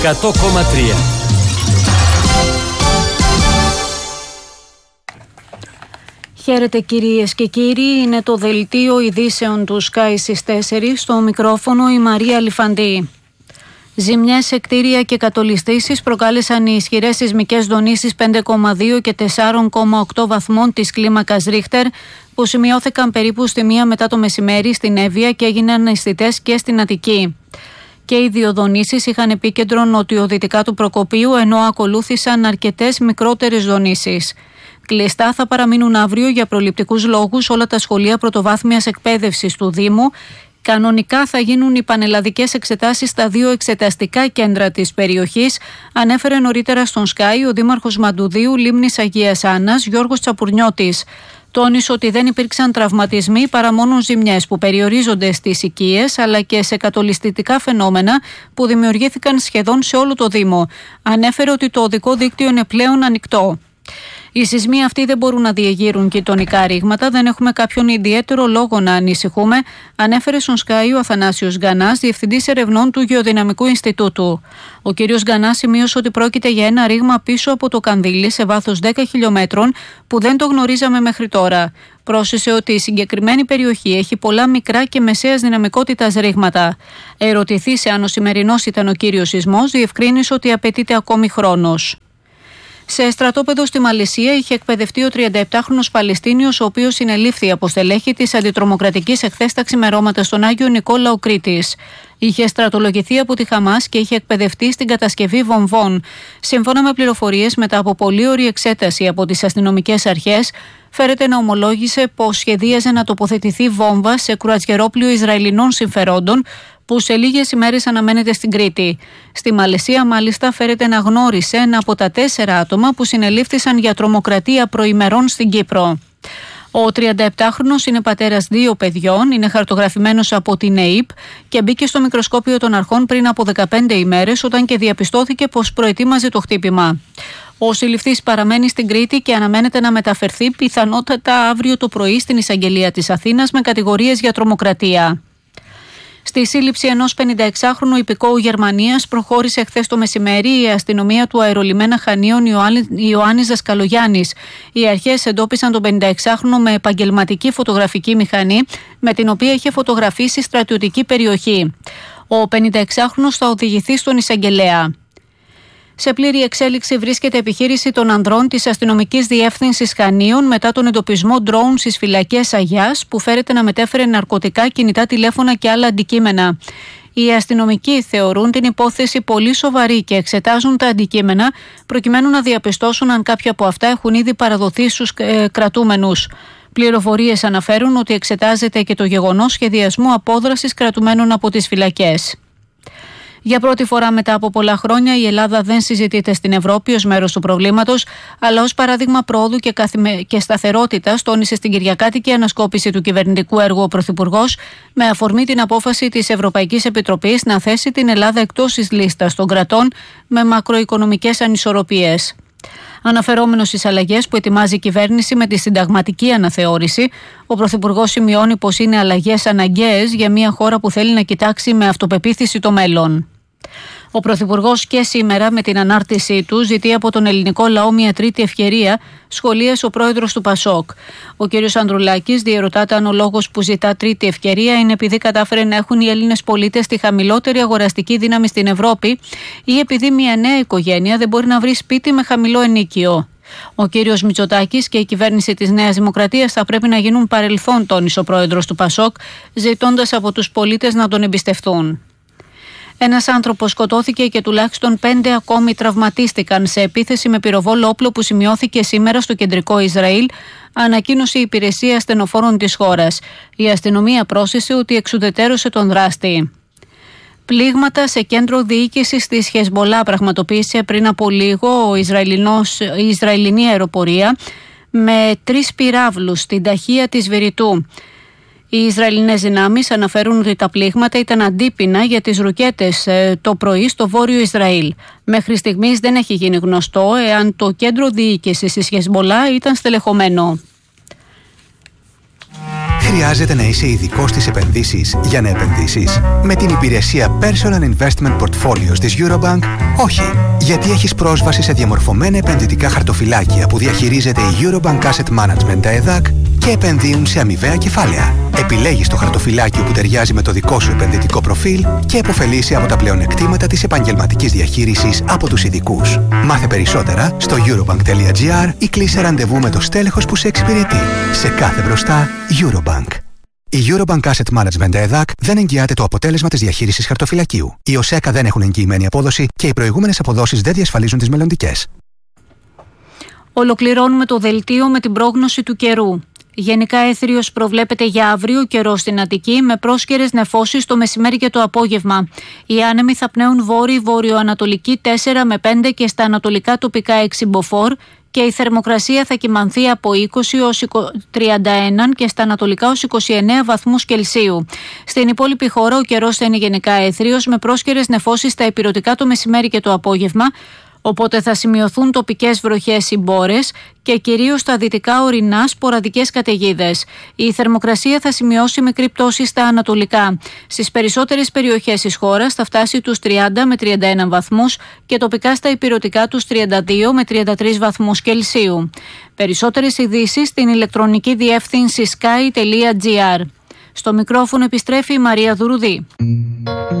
100,3. Χαίρετε κυρίες και κύριοι, είναι το δελτίο ειδήσεων του Sky στις 4, στο μικρόφωνο η Μαρία Λιφαντή. Ζημιές σε κτίρια και κατολιστήσεις προκάλεσαν οι ισχυρές σεισμικές δονήσεις 5,2 και 4,8 βαθμών της κλίμακας Ρίχτερ που σημειώθηκαν περίπου στη 1 μετά το μεσημέρι στην Εύβοια και έγιναν αισθητές και στην Αττική. Και οι δύο δονήσεις είχαν επίκεντρο νοτιοδυτικά του Προκοπίου, ενώ ακολούθησαν αρκετές μικρότερες δονήσεις. Κλειστά θα παραμείνουν αύριο για προληπτικούς λόγους όλα τα σχολεία πρωτοβάθμιας εκπαίδευσης του Δήμου. Κανονικά θα γίνουν οι πανελλαδικές εξετάσεις στα 2 εξεταστικά κέντρα της περιοχής, ανέφερε νωρίτερα στον Sky ο Δήμαρχος Μαντουδίου Λίμνης Αγίας Άννας, Γιώργος Τσαπουρνιώτης. Τόνισε ότι δεν υπήρξαν τραυματισμοί παρά μόνο ζημιές που περιορίζονται στις οικίες αλλά και σε κατολιστικά φαινόμενα που δημιουργήθηκαν σχεδόν σε όλο το Δήμο. Ανέφερε ότι το οδικό δίκτυο είναι πλέον ανοιχτό. Οι σεισμοί αυτοί δεν μπορούν να διεγείρουν γειτονικά ρήγματα, δεν έχουμε κάποιον ιδιαίτερο λόγο να ανησυχούμε, ανέφερε στον Sky ο Αθανάσιος Γκανάς, διευθυντής ερευνών του Γεωδυναμικού Ινστιτούτου. Ο κ. Γκανάς σημείωσε ότι πρόκειται για ένα ρήγμα πίσω από το Κανδύλι σε βάθος 10 χιλιόμετρων που δεν το γνωρίζαμε μέχρι τώρα. Πρόσθεσε ότι η συγκεκριμένη περιοχή έχει πολλά μικρά και μεσαίας δυναμικότητας ρήγματα. Ερωτηθείς αν ο σημερινός ήταν ο κύριος σεισμός, διευκρίνησε ότι απαιτείται ακόμη χρόνος. Σε στρατόπεδο στη Μαλαισία είχε εκπαιδευτεί ο 37χρονος Παλαιστίνιος, ο οποίος συνελήφθη από στελέχη της αντιτρομοκρατικής εχθές τα ξημερώματα στον Άγιο Νικόλαο Κρήτης. Είχε στρατολογηθεί από τη Χαμάς και είχε εκπαιδευτεί στην κατασκευή βομβών. Σύμφωνα με πληροφορίες, μετά από πολύωρη εξέταση από τις αστυνομικές αρχές, φέρεται να ομολόγησε πως σχεδίαζε να τοποθετηθεί βόμβα σε κρουαζιερόπλοιο Ισραηλινών συμφερόντων, που σε λίγες ημέρες αναμένεται στην Κρήτη. Στη Μαλαισία, μάλιστα, φέρεται να γνώρισε ένα από τα 4 άτομα που συνελήφθησαν για τρομοκρατία προημερών στην Κύπρο. Ο 37χρονος είναι πατέρας 2 παιδιών, είναι χαρτογραφημένος από την ΕΙΠ και μπήκε στο μικροσκόπιο των αρχών πριν από 15 ημέρες, όταν και διαπιστώθηκε πως προετοίμαζε το χτύπημα. Ο συλληφθής παραμένει στην Κρήτη και αναμένεται να μεταφερθεί πιθανότατα αύριο το πρωί στην εισαγγελία της Αθήνας με κατηγορίες για τρομοκρατία. Στη σύλληψη ενός 56χρονου υπηκόου Γερμανίας προχώρησε χθες το μεσημέρι η αστυνομία του αερολιμένα Χανίων Ιωάννης Δασκαλογιάννης. Οι αρχές εντόπισαν τον 56χρονο με επαγγελματική φωτογραφική μηχανή, με την οποία είχε φωτογραφίσει στρατιωτική περιοχή. Ο 56χρονος θα οδηγηθεί στον εισαγγελέα. Σε πλήρη εξέλιξη βρίσκεται επιχείρηση των ανδρών της αστυνομικής διεύθυνσης Χανίων μετά τον εντοπισμό ντρόουν στις φυλακές Αγιάς που φέρεται να μετέφερε ναρκωτικά, κινητά τηλέφωνα και άλλα αντικείμενα. Οι αστυνομικοί θεωρούν την υπόθεση πολύ σοβαρή και εξετάζουν τα αντικείμενα προκειμένου να διαπιστώσουν αν κάποια από αυτά έχουν ήδη παραδοθεί στους κρατούμενους. Πληροφορίες αναφέρουν ότι εξετάζεται και το γεγονός σχεδιασμού απόδρασης κρατουμένων από τις φυλακές. Για πρώτη φορά μετά από πολλά χρόνια η Ελλάδα δεν συζητείται στην Ευρώπη ως μέρος του προβλήματος, αλλά ως παράδειγμα πρόοδου και σταθερότητας, τόνισε στην Κυριακάτικη ανασκόπηση του κυβερνητικού έργου ο Πρωθυπουργός, με αφορμή την απόφαση της Ευρωπαϊκής Επιτροπής να θέσει την Ελλάδα εκτός της λίστας των κρατών με μακροοικονομικές ανισορροπίες. Αναφερόμενος στις αλλαγές που ετοιμάζει η κυβέρνηση με τη συνταγματική αναθεώρηση, ο Πρωθυπουργός σημειώνει πως είναι αλλαγές αναγκαίες για μια χώρα που θέλει να κοιτάξει με αυτοπεποίθηση το μέλλον. Ο Πρωθυπουργός και σήμερα με την ανάρτησή του ζητεί από τον ελληνικό λαό μια τρίτη ευκαιρία, σχολίασε ο πρόεδρος του Πασόκ. Ο κ. Ανδρουλάκης διερωτάται αν ο λόγος που ζητά τρίτη ευκαιρία είναι επειδή κατάφερε να έχουν οι Έλληνες πολίτες τη χαμηλότερη αγοραστική δύναμη στην Ευρώπη ή επειδή μια νέα οικογένεια δεν μπορεί να βρει σπίτι με χαμηλό ενοίκιο. Ο κ. Μητσοτάκης και η κυβέρνηση της Νέας Δημοκρατίας θα πρέπει να γίνουν παρελθόν, τόνισε ο πρόεδρος του Πασόκ, ζητώντας από τους πολίτες να τον εμπιστευτούν. Ένας άνθρωπος σκοτώθηκε και τουλάχιστον 5 ακόμη τραυματίστηκαν σε επίθεση με πυροβόλο όπλο που σημειώθηκε σήμερα στο κεντρικό Ισραήλ, ανακοίνωσε η υπηρεσία ασθενοφόρων της χώρας. Η αστυνομία πρόσθεσε ότι εξουδετερώσε τον δράστη. Πλήγματα σε κέντρο διοίκησης της Χεσμολά πραγματοποίησε πριν από λίγο η Ισραηλινή αεροπορία με 3 πυράβλους στην ταχεία της Βηρητού. Οι Ισραηλινές δυνάμεις αναφέρουν ότι τα πλήγματα ήταν αντίπεινα για τις ρουκέτες το πρωί στο βόρειο Ισραήλ. Μέχρι στιγμής δεν έχει γίνει γνωστό εάν το κέντρο διοίκησης της Χεσμολά ήταν στελεχωμένο. Χρειάζεται να είσαι ειδικός στις επενδύσεις για να επενδύσεις? Με την υπηρεσία Personal Investment Portfolios της Eurobank, όχι. Γιατί έχεις πρόσβαση σε διαμορφωμένα επενδυτικά χαρτοφυλάκια που διαχειρίζεται η Eurobank Asset Management, τα ΕΔΑΚ, και επενδύουν σε αμοιβαία κεφάλαια. Επιλέγεις το χαρτοφυλάκιο που ταιριάζει με το δικό σου επενδυτικό προφίλ και επωφελείσαι από τα πλεονεκτήματα της επαγγελματικής διαχείρισης από τους ειδικούς. Μάθε περισσότερα στο eurobank.gr ή κλείσε ραντεβού με το στέλεχος που σε εξυπηρετεί. Σε κάθε μπροστά, Eurobank. Η Eurobank Asset Management ΕΔΑΚ δεν εγγυάται το αποτέλεσμα της διαχείρισης χαρτοφυλακίου. Οι ΟΣΕΚΑ δεν έχουν εγγυημένη απόδοση και οι προηγούμενες αποδόσεις δεν διασφαλίζουν τις μελλοντικές. Ολοκληρώνουμε το δελτίο με την πρόγνωση του καιρού. Γενικά έθριος προβλέπεται για αύριο καιρό στην Αττική με πρόσκαιρες νεφώσεις το μεσημέρι και το απόγευμα. Οι άνεμοι θα πνέουν βόρειο-ανατολική 4 με 5 και στα ανατολικά τοπικά 6 μποφόρ και η θερμοκρασία θα κυμανθεί από 20 ως 31 και στα ανατολικά ως 29 βαθμούς Κελσίου. Στην υπόλοιπη χώρα ο καιρός θα είναι γενικά έθριος με πρόσκαιρες νεφώσεις στα ηπειρωτικά το μεσημέρι και το απόγευμα, οπότε θα σημειωθούν τοπικές βροχές ή μπόρες και κυρίως στα δυτικά ορεινά σποραδικές καταιγίδες. Η θερμοκρασία θα σημειώσει μικρή πτώση στα ανατολικά. Στις περισσότερες περιοχές της χώρας θα φτάσει τους 30 με 31 βαθμούς και τοπικά στα ηπειρωτικά τους 32 με 33 βαθμούς Κελσίου. Περισσότερες ειδήσεις στην ηλεκτρονική διεύθυνση sky.gr. Στο μικρόφωνο επιστρέφει η Μαρία Δουρουδή.